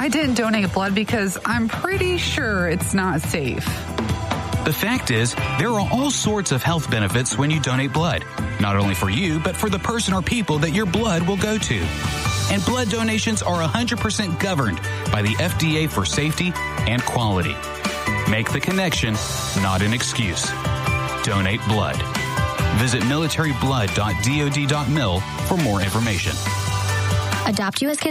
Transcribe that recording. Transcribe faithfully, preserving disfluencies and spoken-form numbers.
I didn't donate blood because I'm pretty sure it's not safe. The fact is, there are all sorts of health benefits when you donate blood. Not only for you, but for the person or people that your blood will go to. And blood donations are one hundred percent governed by the F D A for safety and quality. Make the connection, not an excuse. Donate blood. Visit military blood dot dod dot mil for more information. Adopt U S Kids